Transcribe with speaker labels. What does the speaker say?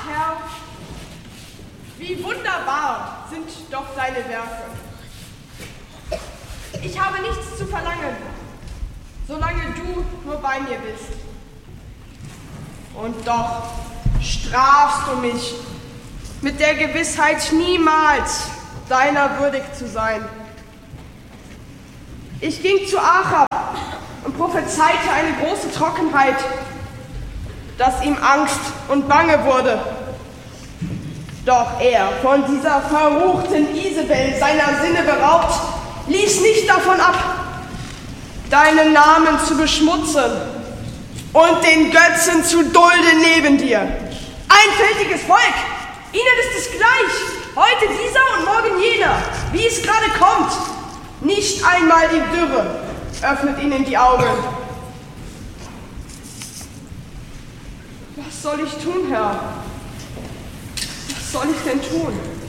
Speaker 1: Herr, wie wunderbar sind doch deine Werke. Ich habe nichts zu verlangen, solange du nur bei mir bist. Und doch strafst du mich mit der Gewissheit, niemals deiner würdig zu sein. Ich ging zu Achab und prophezeite eine große Trockenheit, dass ihm Angst und Bange wurde. Doch er, von dieser verruchten Isabel seiner Sinne beraubt, ließ nicht davon ab, deinen Namen zu beschmutzen und den Götzen zu dulden neben dir. Einfältiges Volk, ihnen ist es gleich, heute dieser und morgen jener, wie es gerade kommt. Nicht einmal die Dürre öffnet ihnen die Augen. Was soll ich tun, Herr? Was soll ich denn tun?